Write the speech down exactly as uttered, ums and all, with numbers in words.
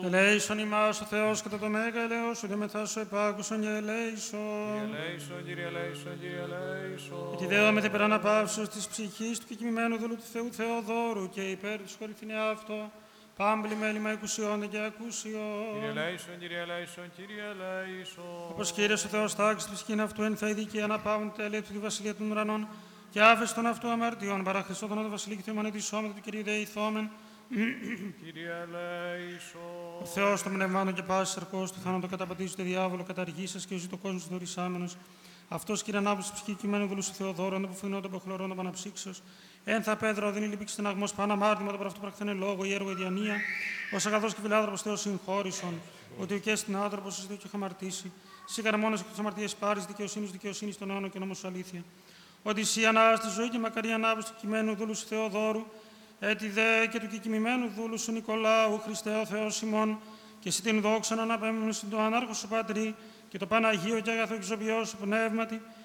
Ελέησον ημάς ο Θεός κατά το μέγα ελέος σου, δημεθά σου επάκουσον και ελέησον. Ελέησον, Κύριε ελέησον, Κύριε ελέησον. Και τη δέομεθα υπερ αναπαύσεως της ψυχής του κεκοιμημένου δούλου του Θεού Θεοδόρου και υπέρ της κορυφηνή αυτό, πάμπλη μέλημα εκουσιών και ακούσιων. Κύριε ελέησον, Κύριε ελέησον, Κύριε ελέησον. Όπως Κύριος ο Θεός τάξης του σκηνή αυτού εν θα ειδική αναπαύουν τέλεια του τη βασιλεία των ουρανών και άφες των αυτού αμαρτιών παρά Χριστό τον βασιλεί και θεομανή της σώματο του Κυρίου δεηθόμεν. Κύριε ελέησον. Ο Θεός των πνευμάτων και πάσης αρκός του θάνατο καταπατήσει το διάβολο, καταργήσας και ο ζήτω κόσμος δωρησάμενος. Αυτός Κύριε ανάπτυξη της ψυχή κειμένου δούλου σου Θεοδόρου, ανταποφθηνών των ποχλωρών των παναψύξεως. Εν θα πέδρα, οδύνη λυπήξη στεναγμός, πάνω αμάρτημα, το πραφτού πρακτένε λόγο, η έργο, η διανία. Ως αγαθός και φιλάνθρωπος Θεός συγχώρησον, ότι ο και στην άνθρωπος εσύ και χαμαρτήσει. Σίγαρα μόνος εκ της αμαρτίας πάρεις δικαιοσύνης, δικαιοσύνης των αιώνων και νόμος σου αλήθεια. Ότι εσύ ανάστη ζωή και μακαρία ανάπτυξη του κειμένου δούλου σου Θεοδόρου, έτι δε και του κεκοιμημένου δούλου σου Νικολάου, Χριστέ ο Θεός ημών, και εσύ την δόξα να αναπέμβουν στον το ανάρχο σου Πατρί και το Παναγίο και αγαθό και ζωοποιό σου πνεύματι,